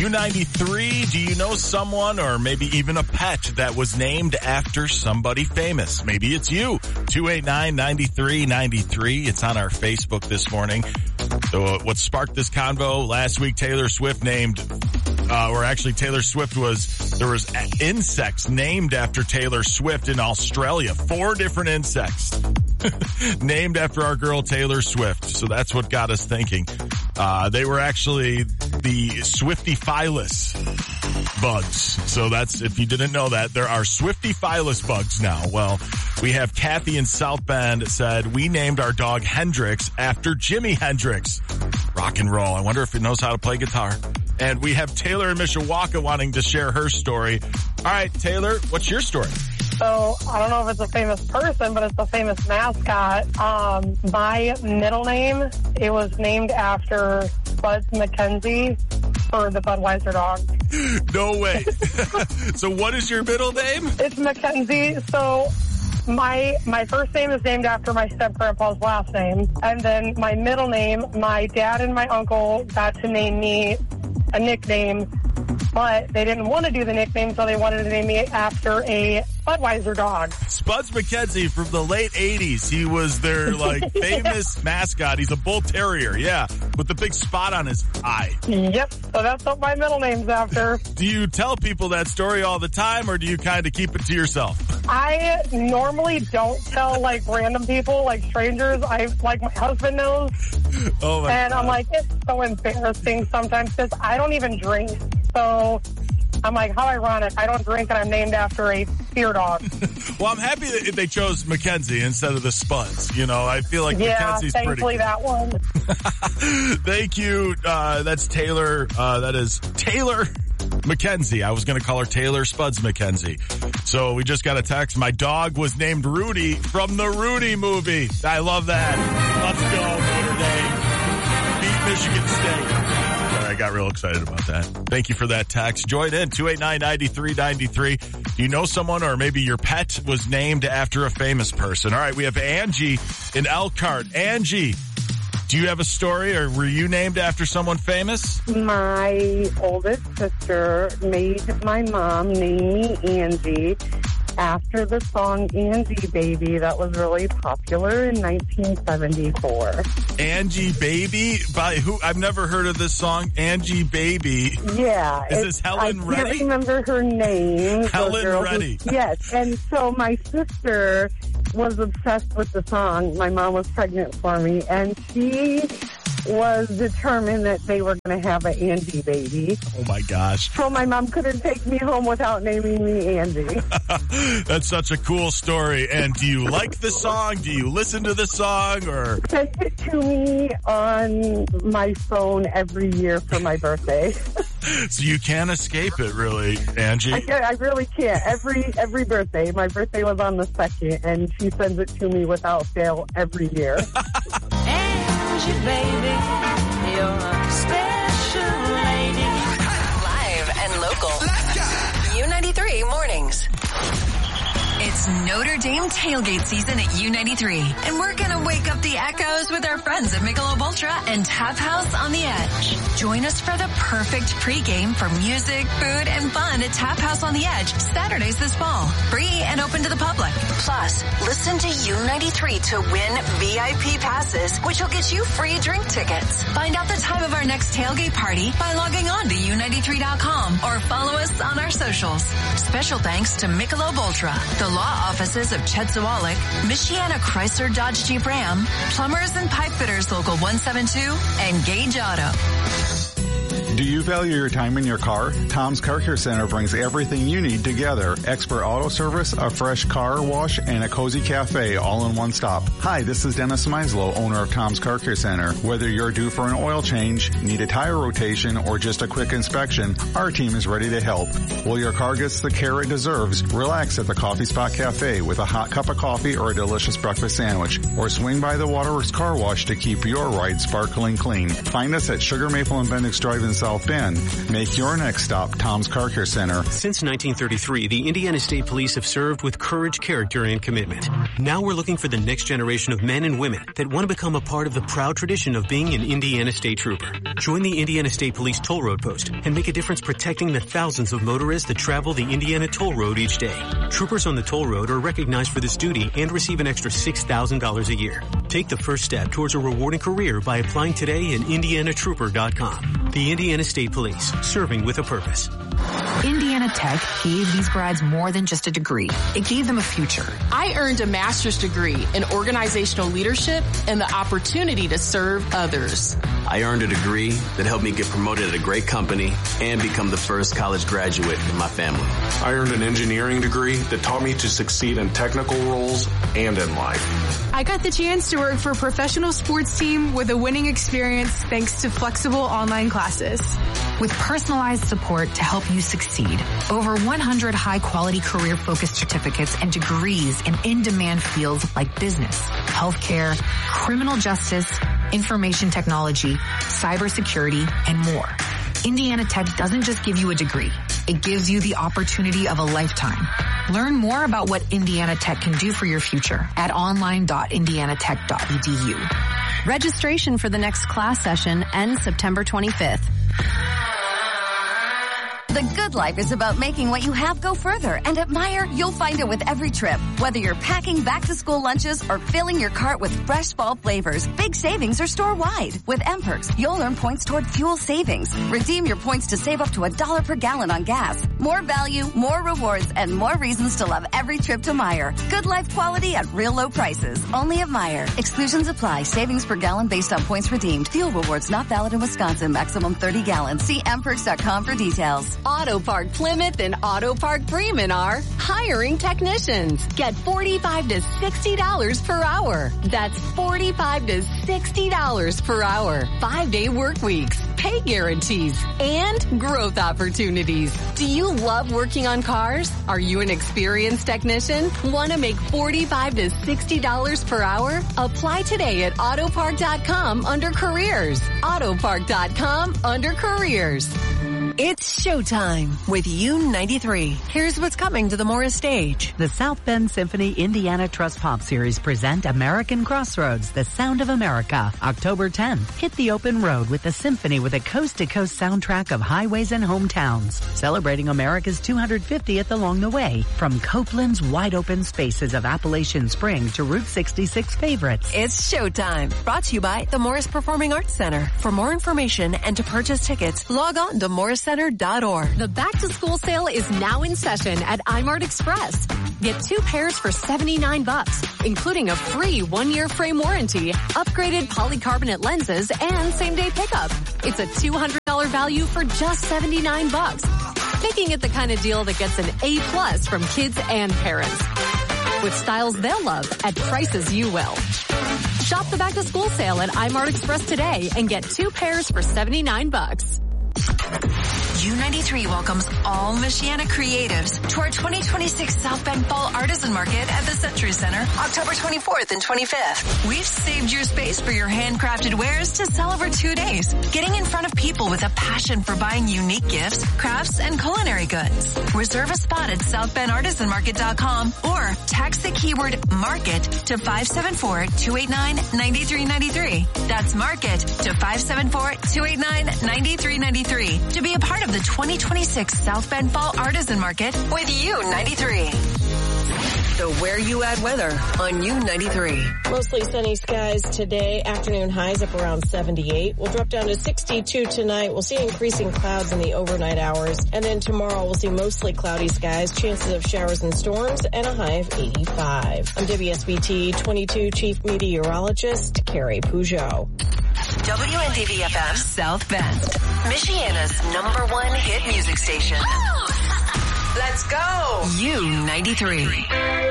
U93, do you know someone or maybe even a pet that was named after somebody famous? Maybe it's you. 289-9393. It's on our Facebook this morning. So what sparked this convo last week, Taylor Swift named, Taylor Swift there was insects named after Taylor Swift in Australia. 4 different insects named after our girl Taylor Swift. So that's what got us thinking. They were actually the Swiftyphilus bugs. So that's, if you didn't know that, there are Swiftyphilus bugs now. Well, we have Kathy in South Bend said, we named our dog Hendrix after Jimi Hendrix. Rock and roll. I wonder if it knows how to play guitar. And we have Taylor in Mishawaka wanting to share her story. All right, Taylor, what's your story? So I don't know if it's a famous person, but it's a famous mascot. My middle name, it was named after Spuds MacKenzie for the Budweiser dog. No way. So what is your middle name? It's Mackenzie. So my first name is named after my step-grandpa's last name. And then my middle name, my dad and my uncle got to name me a nickname, but they didn't want to do the nickname, so they wanted to name me after a Budweiser dog. Spuds MacKenzie from the late 80s. He was their, famous mascot. He's a bull terrier, yeah, with the big spot on his eye. Yep, so that's what my middle name's after. Do you tell people that story all the time, or do you kind of keep it to yourself? I normally don't tell, random people, strangers. My husband knows. Oh, my God. And I'm like, it's so embarrassing sometimes because I don't even drink. So I'm like, how ironic. I don't drink and I'm named after a fear dog. Well, I'm happy that they chose Mackenzie instead of the Spuds. You know, I feel like Mackenzie's pretty thankfully that one. Thank you. That's Taylor. That is Taylor Mackenzie. I was going to call her Taylor Spuds MacKenzie. So we just got a text. My dog was named Rudy from the Rudy movie. I love that. Let's go, Notre Dame. Beat Michigan State. I got real excited about that. Thank you for that text. Join in, 289-9393. Do you know someone or maybe your pet was named after a famous person? All right, we have Angie in Elkhart. Angie, do you have a story or were you named after someone famous? My oldest sister made my mom name me Angie after the song Angie Baby that was really popular in 1974. Angie Baby? By who? I've never heard of this song, Angie Baby. Yeah. Is this Helen Reddy? I can't remember her name. Helen Reddy. Yes. And so my sister was obsessed with the song. My mom was pregnant for me, and she was determined that they were going to have an Angie baby. Oh, my gosh. So my mom couldn't take me home without naming me Angie. That's such a cool story. And do you like the song? Do you listen to the song? Or sent it to me on my phone every year for my birthday. So you can't escape it, really, Angie. I really can't. Every birthday. My birthday was on the 2nd, and she sends it to me without fail every year. Angie, baby, you're a special lady. Live and local. Let's go. U93 Mornings. It's Notre Dame tailgate season at U93, and we're going to wake up the echoes with our friends at Michelob Ultra and Tap House on the Edge. Join us for the perfect pregame for music, food, and fun at Tap House on the Edge, Saturdays this fall. Free and open to the public. Plus, listen to U93 to win VIP passes, which will get you free drink tickets. Find out the time of our next tailgate party by logging on to U93.com or follow us on our socials. Special thanks to Michelob Ultra, the law offices of Chetzawalik, Michiana Chrysler Dodge Jeep Ram, Plumbers and Pipe Fitters Local 172, and Gage Auto. Do you value your time in your car? Tom's Car Care Center brings everything you need together. Expert auto service, a fresh car wash, and a cozy cafe all in one stop. Hi, this is Dennis Meislow, owner of Tom's Car Care Center. Whether you're due for an oil change, need a tire rotation, or just a quick inspection, our team is ready to help. While your car gets the care it deserves, relax at the Coffee Spot Cafe with a hot cup of coffee or a delicious breakfast sandwich. Or swing by the Waterworks Car Wash to keep your ride sparkling clean. Find us at Sugar Maple and Bendix Drive in South South Bend. Make your next stop Tom's Car Care Center. Since 1933, the Indiana State Police have served with courage, character, and commitment. Now we're looking for the next generation of men and women that want to become a part of the proud tradition of being an Indiana State Trooper. Join the Indiana State Police Toll Road Post and make a difference protecting the thousands of motorists that travel the Indiana Toll Road each day. Troopers on the toll road are recognized for this duty and receive an extra $6,000 a year. Take the first step towards a rewarding career by applying today at indianatrooper.com. The Indiana State Police, serving with a purpose. Indiana Tech gave these grads more than just a degree. It gave them a future. I earned a master's degree in organizational leadership and the opportunity to serve others. I earned a degree that helped me get promoted at a great company and become the first college graduate in my family. I earned an engineering degree that taught me to succeed in technical roles and in life. I got the chance to work for a professional sports team with a winning experience thanks to flexible online classes. With personalized support to help you succeed. Over 100 high-quality career-focused certificates and degrees in in-demand fields like business, healthcare, criminal justice, information technology, cybersecurity, and more. Indiana Tech doesn't just give you a degree. It gives you the opportunity of a lifetime. Learn more about what Indiana Tech can do for your future at online.indianatech.edu. Registration for the next class session ends September 25th. The Good Life is about making what you have go further, and at Meijer, you'll find it with every trip. Whether you're packing back-to-school lunches or filling your cart with fresh fall flavors, big savings are store-wide. With M-Perks, you'll earn points toward fuel savings. Redeem your points to save up to $1 per gallon on gas. More value, more rewards, and more reasons to love every trip to Meijer. Good Life quality at real low prices. Only at Meijer. Exclusions apply. Savings per gallon based on points redeemed. Fuel rewards not valid in Wisconsin. Maximum 30 gallons. See mperks.com for details. Auto Park Plymouth and Auto Park Bremen are hiring technicians. Get $45 to $60 per hour. That's $45 to $60 per hour. 5-day work weeks, pay guarantees, and growth opportunities. Do you love working on cars? Are you an experienced technician? Want to make $45 to $60 per hour? Apply today at autopark.com under careers. Autopark.com under careers. It's showtime with U93. Here's what's coming to the Morris stage. The South Bend Symphony Indiana Trust Pop Series present American Crossroads, The Sound of America, October 10th. Hit the open road with the symphony with a coast-to-coast soundtrack of highways and hometowns, celebrating America's 250th along the way, from Copeland's wide-open spaces of Appalachian Spring to Route 66 favorites. It's showtime. Brought to you by the Morris Performing Arts Center. For more information and to purchase tickets, log on to morriscenter.org. The back-to-school sale is now in session at iMart Express. Get 2 pairs for $79, including a free 1-year frame warranty, upgraded polycarbonate lenses, and same-day pickup. It's a $200 value for just $79, making it the kind of deal that gets an A+ from kids and parents. With styles they'll love at prices you will. Shop the back-to-school sale at iMart Express today and get 2 pairs for $79. U93 welcomes all Michiana creatives to our 2026 South Bend Fall Artisan Market at the Century Center, October 24th and 25th. We've saved your space for your handcrafted wares to sell over 2 days, getting in front of people with a passion for buying unique gifts, crafts, and culinary goods. Reserve a spot at southbendartisanmarket.com or text the keyword market to 574-289-9393. That's market to 574-289-9393 to be a part of the 2026 South Bend Fall Artisan Market with U93. The Where You At weather on U93. Mostly sunny skies today. Afternoon highs up around 78. We'll drop down to 62 tonight. We'll see increasing clouds in the overnight hours. And then tomorrow we'll see mostly cloudy skies, chances of showers and storms, and a high of 85. I'm WSBT 22 Chief Meteorologist Carrie Peugeot. WNDV-FM South Bend, Michiana's #1 hit music station. Let's go! U93.